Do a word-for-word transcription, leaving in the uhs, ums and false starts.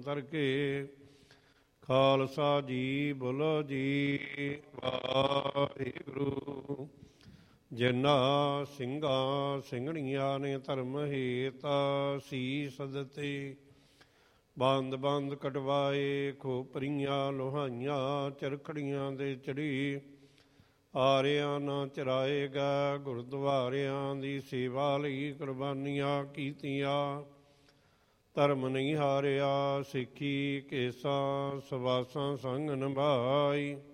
ਧਰ ਕੇ। ਖਾਲਸਾ ਜੀ ਬੋਲੋ ਜੀ, ਵਾਹਿਗੁਰੂ। ਜਿਨ੍ਹਾਂ ਸਿੰਘਾਂ ਸਿੰਘਣੀਆਂ ਨੇ ਧਰਮ ਹੇਤਾ ਸੀਸ ਦਿੱਤੇ। ਬੰਦ ਬੰਦ ਕਟਵਾਏ ਖੋਪਰੀਆਂ ਲੋਹਾਈਆਂ ਚਰਖੜੀਆਂ ਦੇ ਚੜੀ। ਆਰਿਆਂ ਨਾ ਚਰਾਏਗਾ ਗੁਰਦੁਆਰਿਆਂ ਦੀ ਸੇਵਾ ਲਈ ਕੁਰਬਾਨੀਆਂ ਕੀਤੀਆਂ। ਧਰਮ ਨਹੀਂ ਹਾਰਿਆ ਸਿੱਖੀ ਕੇਸਾਂ ਸਵਾਸਾਂ ਸੰਗ ਨਿਭਾਈ।